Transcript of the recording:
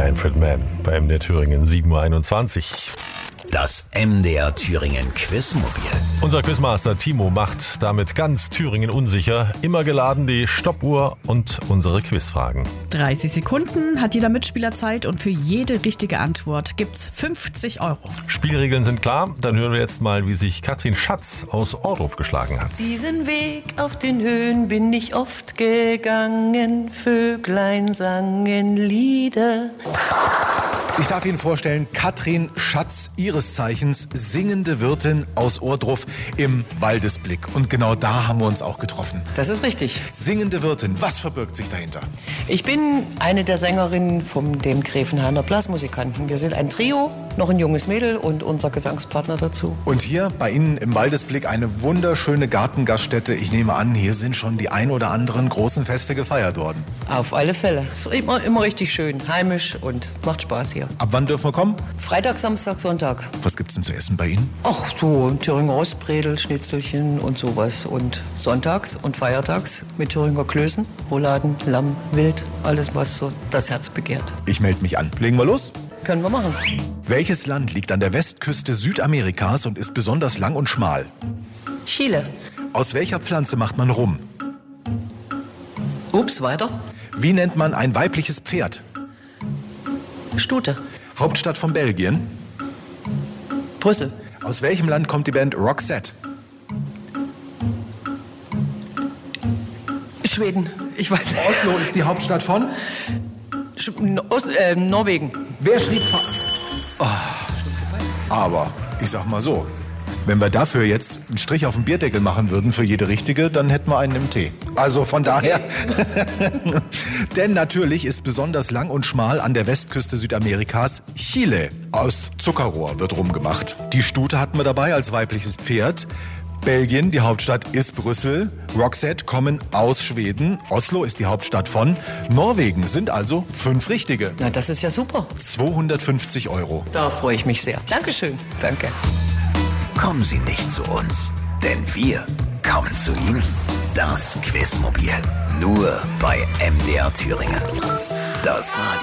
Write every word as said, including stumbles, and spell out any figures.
Manfred Mann bei M D R Thüringen, sieben Uhr einundzwanzig. Das M D R Thüringen Quizmobil. Unser Quizmaster Timo macht damit ganz Thüringen unsicher. Immer geladen die Stoppuhr und unsere Quizfragen. dreißig Sekunden hat jeder Mitspieler Zeit und für jede richtige Antwort gibt's fünfzig Euro. Spielregeln sind klar. Dann hören wir jetzt mal, wie sich Katrin Schatz aus Ohrdruf geschlagen hat. Diesen Weg auf den Höhen bin ich oft gegangen. Vöglein sangen Lieder. Ich darf Ihnen vorstellen, Katrin Schatz, ihres Zeichens singende Wirtin aus Ohrdruf im Waldesblick. Und genau da haben wir uns auch getroffen. Das ist richtig. Singende Wirtin, was verbirgt sich dahinter? Ich bin eine der Sängerinnen von dem Gräfenhainer Blasmusikanten. Wir sind ein Trio, noch ein junges Mädel und unser Gesangspartner dazu. Und hier bei Ihnen im Waldesblick eine wunderschöne Gartengaststätte. Ich nehme an, hier sind schon die ein oder anderen großen Feste gefeiert worden. Auf alle Fälle. Es ist immer, immer richtig schön, heimisch und macht Spaß hier. Ab wann dürfen wir kommen? Freitag, Samstag, Sonntag. Was gibt's denn zu essen bei Ihnen? Ach so, Thüringer Rostbredel, Schnitzelchen und sowas. Und sonntags und feiertags mit Thüringer Klößen, Rouladen, Lamm, Wild, alles, was so das Herz begehrt. Ich melde mich an. Legen wir los? Können wir machen. Welches Land liegt an der Westküste Südamerikas und ist besonders lang und schmal? Chile. Aus welcher Pflanze macht man Rum? Ups, weiter. Wie nennt man ein weibliches Pferd? Stute. Hauptstadt von Belgien? Brüssel. Aus welchem Land kommt die Band Roxette? Schweden. Ich weiß nicht. Oslo ist die Hauptstadt von? Sch Ost äh, Norwegen. Wer schrieb... Oh. Aber, ich sag mal so, wenn wir dafür jetzt einen Strich auf den Bierdeckel machen würden für jede richtige, dann hätten wir einen im Tee. Also von daher... Denn natürlich ist besonders lang und schmal an der Westküste Südamerikas Chile. Aus Zuckerrohr wird rumgemacht. Die Stute hatten wir dabei als weibliches Pferd. Belgien, die Hauptstadt ist Brüssel. Roxette kommen aus Schweden. Oslo ist die Hauptstadt von Norwegen. Sind also fünf richtige. Na, das ist ja super. zweihundertfünfzig Euro. Da freue ich mich sehr. Dankeschön. Danke. Kommen Sie nicht zu uns, denn wir kommen zu Ihnen. Das Quizmobil. Nur bei M D R Thüringen. Das Radio.